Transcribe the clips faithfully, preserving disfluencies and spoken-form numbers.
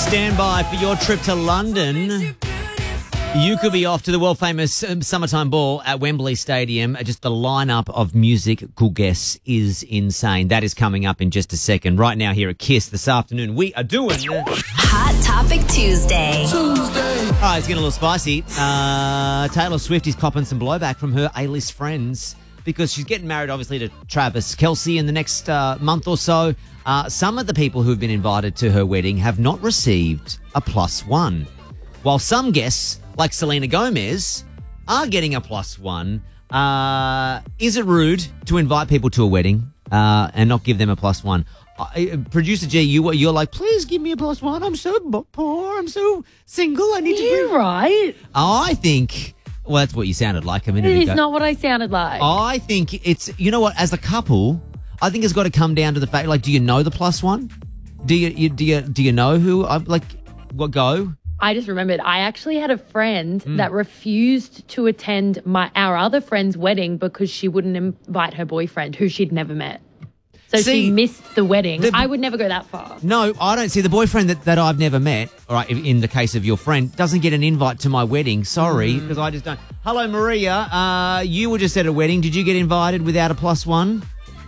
stand by for your trip to London. You could be off to the world-famous um, summertime ball at Wembley Stadium. Just the lineup of musical guests is insane. That is coming up in just a second. Right now here at Kiss this afternoon, we are doing... Hot Topic Tuesday. Tuesday. All right, it's getting a little spicy. Uh, Taylor Swift is copping some blowback from her A-list friends because she's getting married, obviously, to Travis Kelce in the next uh, month or so. Uh, some of the people who have been invited to her wedding have not received a plus one, while some guests, like Selena Gomez, are getting a plus one. Uh, is it rude to invite people to a wedding uh, and not give them a plus one? Uh, Producer G, you, you're like, please give me a plus one. I'm so poor. I'm so single. I need to... You're right. I think... Well, that's what you sounded like a minute It ago. is not what I sounded like. I think it's... You know what? As a couple, I think it's got to come down to the fact, like, do you know the plus one? Do you, you do you do you know who? I'm like, what go? I just remembered I actually had a friend Mm. that refused to attend my our other friend's wedding because she wouldn't invite her boyfriend, who she'd never met. So See, she missed the wedding. the- I would never go that far. No, I don't see the boyfriend that, that I've never met, all right, in the case of your friend, doesn't get an invite to my wedding. Sorry, because I just don't. Hello, Maria. Uh, you were just at a wedding. Did you get invited without a plus one?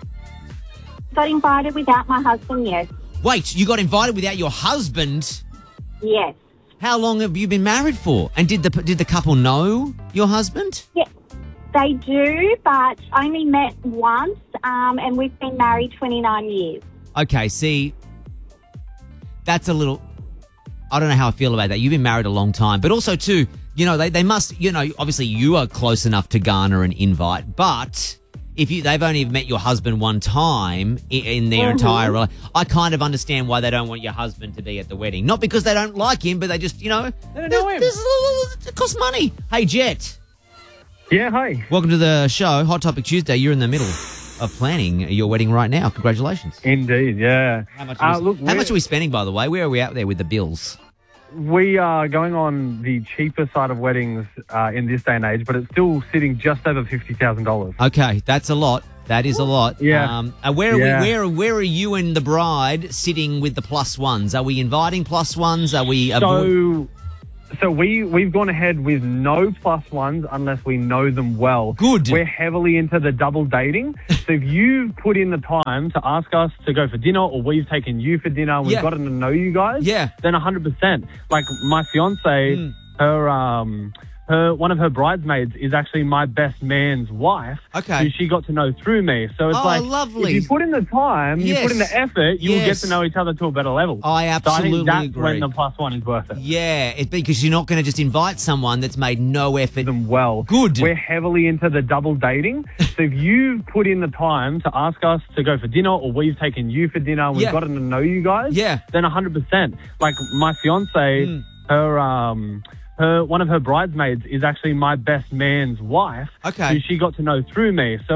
Got invited without my husband, yes. Wait, you got invited without your husband? Yes. How long have you been married for? And did the did the couple know your husband? Yeah, they do, but only met once, um, and we've been married twenty-nine years. Okay, see, that's a little... I don't know how I feel about that. You've been married a long time. But also, too, you know, they, they must... You know, obviously you are close enough to garner an invite, but... If you, they've only met your husband one time in, in their Mhm. entire life, I kind of understand why they don't want your husband to be at the wedding. Not because they don't like him, but they just, you know, They don't know him. This, this, it costs money. Hey, Jet, Yeah, hi. welcome to the show, Hot Topic Tuesday. You're in the middle of planning your wedding right now. Congratulations. Indeed, yeah. How much are, Uh, we, look, how we're- much are we spending, by the way? Where are we out there with the bills? We are going on the cheaper side of weddings uh, in this day and age, but it's still sitting just over fifty thousand dollars. Okay, that's a lot. That is a lot. Yeah. Um, uh, where are Yeah. we? Where Where are you and the bride sitting with the plus ones? Are we inviting plus ones? Are we? avoid- So, so we, we've gone ahead with no plus ones unless we know them well. Good. We're heavily into the double dating. So if you've put in the time to ask us to go for dinner, or we've taken you for dinner, and we've Yeah. gotten to know you guys, Yeah. then one hundred percent. Like my fiance, Mm. her... um. Her, one of her bridesmaids is actually my best man's wife, Okay. who she got to know through me. So it's Oh, like, lovely. if you put in the time, you put in Yes. the effort, you'll Yes. get to know each other to a better level. I so I absolutely think that's agree. when the plus one is worth it. Yeah, it, because you're not going to just invite someone that's made no effort. Them well. Good. We're heavily into the double dating. So if you've put in the time to ask us to go for dinner, or we've taken you for dinner, and we've Yeah. gotten to know you guys, Yeah. then one hundred percent. Like my fiance, Mm. her... um. Her, one of her bridesmaids is actually my best man's wife, Okay. who she got to know through me. So